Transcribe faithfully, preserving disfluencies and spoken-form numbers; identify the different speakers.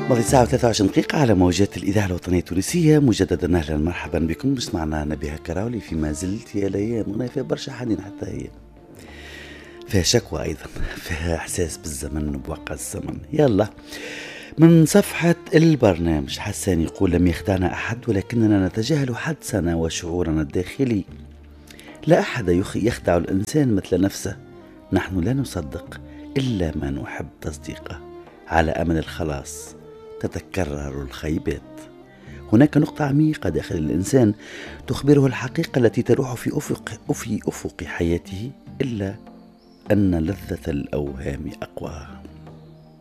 Speaker 1: ماضي ساعة وثلاثة وعشرين دقيقة على موجات الإذاعة الوطنية التونسية. مجددا أهلا مرحبا بكم. مش معنا نبيها كراولي فيما زلت يا ليام، هنا فيها برشا حنين، حتى هي فيها شكوى أيضا، فيها إحساس بالزمن وبوقع الزمن. يلا من صفحة البرنامج حسان يقول: لم يخدعنا أحد ولكننا نتجاهل حدسنا وشعورنا الداخلي. لا أحد يخدع الإنسان مثل نفسه. نحن لا نصدق إلا ما نحب تصديقه. على أمل الخلاص تتكرر الخيبات. هناك نقطة عميقة داخل الإنسان تخبره الحقيقة التي تروح في أفق, في أفق حياته، إلا أن لذة الأوهام أقوى.